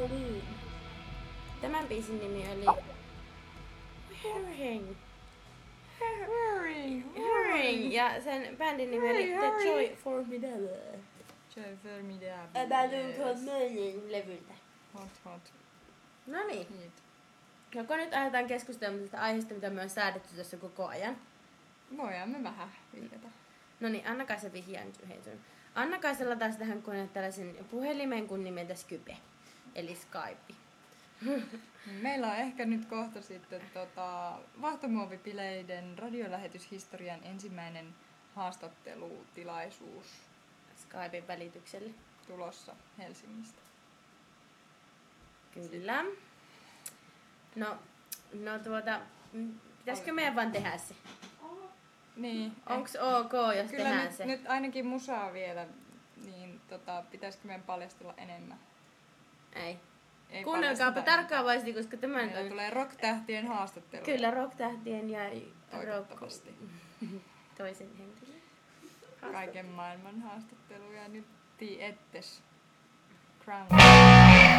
Balloon. Tämän biisin nimi oli Herring. Ja sen bändin nimi oli The Joy Formidable. Joy Formidable. Balloon Communion levyltä. Hot. Noniin. Hit. Joko nyt aletaan keskustella tästä aiheesta, mitä me on säädetty tässä koko ajan. Voidaan me vähän vihjata. Noniin, Anna-Kaisa vihjaa nyt yhden sun. Anna-Kaisa latasi tähän koneen tällaisen puhelimen kun nimeltä Skype. Eli Skype. Meillä on ehkä nyt kohta sitten Vahtomuovipileiden radiolähetyshistorian ensimmäinen haastattelutilaisuus Skypen välityksellä. tulossa Helsingistä. Kyllä. No pitäisikö meidän vaan tehdä se? Niin. Onks ok, jos Kyllä tehdään se? nyt ainakin musaa vielä, niin pitäisikö meidän paljastella enemmän? Ei. Ei Kuunnelkaapa paljasteta tarkkaavasti, koska tämä enemmän. Meillä tulee rock-tähtien haastattelu. Kyllä, rock-tähtien ja Toivottavasti. toisen henkilön. Kaiken maailman haastatteluja nyt ettes. Crown.